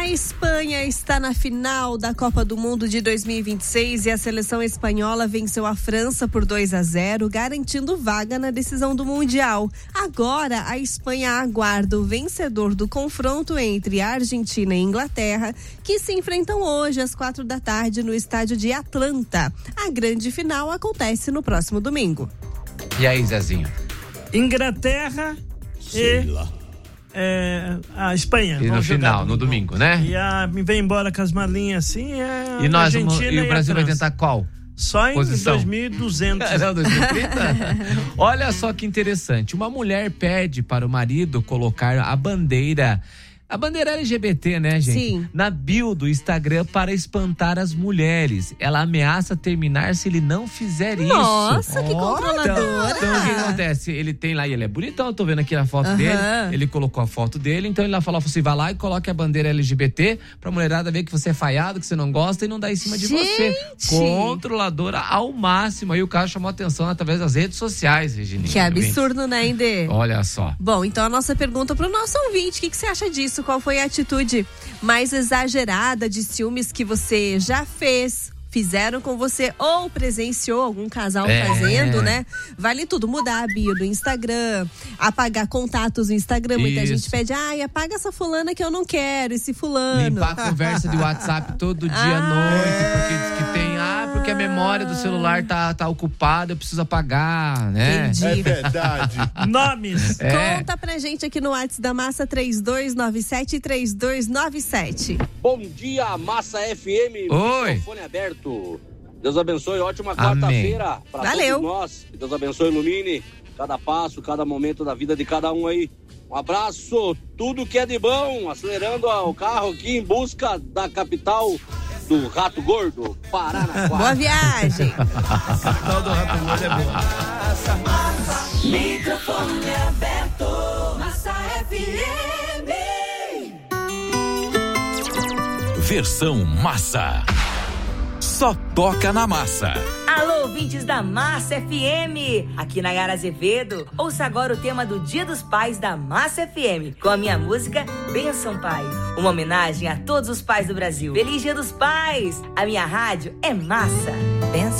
A Espanha está na final da Copa do Mundo de 2026 e a seleção espanhola venceu a França por 2-0, garantindo vaga na decisão do Mundial. Agora, a Espanha aguarda o vencedor do confronto entre a Argentina e a Inglaterra, que se enfrentam hoje às 4h no estádio de Atlanta. A grande final acontece no próximo domingo. E aí, Zezinho? Inglaterra e a Espanha. E no final, no domingo, né? E vem embora com as malinhas assim. E nós Argentina e o Brasil vai tentar qual? Só em posição? 2200. Não, 2030? Olha só que interessante. Uma mulher pede para o marido colocar a bandeira LGBT, né, gente? Sim. Na bio do Instagram para espantar as mulheres. Ela ameaça terminar se ele não fizer isso. Nossa, que controladora. Então, o que acontece? Ele tem lá, e ele é bonitão, eu tô vendo aqui a foto dele. Ele colocou a foto dele, então ele falou assim, vai lá e coloque a bandeira LGBT pra mulherada ver que você é falhado, que você não gosta e não dá em cima de você. Controladora ao máximo. Aí o cara chamou atenção através das redes sociais, Regina. Que absurdo, né, Indê? Olha só. Bom, então a nossa pergunta pro nosso ouvinte, o que você acha disso? Qual foi a atitude mais exagerada de ciúmes que você já fizeram com você ou presenciou algum casal fazendo, né? Vale tudo, mudar a bio do Instagram, apagar contatos no Instagram. Muita gente pede, apaga essa fulana que eu não quero, esse fulano. Limpar a conversa de WhatsApp todo dia à noite, porque diz que tem, porque a memória do celular tá ocupada, eu preciso apagar, né? Entendi. É verdade. Nomes. Conta pra gente aqui no WhatsApp da Massa 3297-3297. Bom dia, Massa FM. Oi. Microfone aberto. Deus abençoe, ótima quarta-feira para todos nós. Que Deus abençoe, ilumine cada passo, cada momento da vida de cada um aí. Um abraço, tudo que é de bom, acelerando o carro aqui em busca da capital do Rato Gordo, Paranaguá. Boa viagem. A capital do Rato Gordo é boa. Microfone aberto, Massa FM. Versão Massa. Só toca na Massa. Alô, ouvintes da Massa FM. Aqui Nayara Azevedo. Ouça agora o tema do Dia dos Pais da Massa FM, com a minha música Benção Pai. Uma homenagem a todos os pais do Brasil. Feliz Dia dos Pais. A minha rádio é Massa. Benção.